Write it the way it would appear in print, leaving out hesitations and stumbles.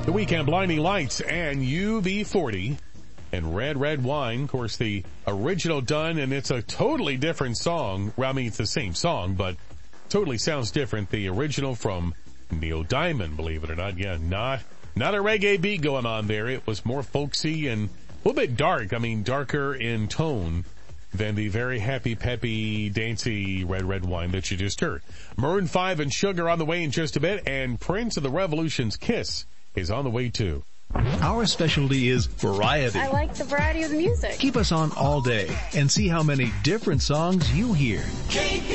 The Weekend, Blinding Lights and UB40 and Red Red Wine. Of course, the original done, and it's a totally different song. Well, I mean, it's the same song, but totally sounds different. The original from Neil Diamond, believe it or not. Yeah, not a reggae beat going on there. It was more folksy and a little bit dark. I mean, darker in tone than the very happy, peppy, dancey Red Red Wine that you just heard. Maroon 5 and Sugar on the way in just a bit, and Prince of the Revolution's Kiss is on the way too. Our specialty is variety. I like the variety of the music. Keep us on all day and see how many different songs you hear.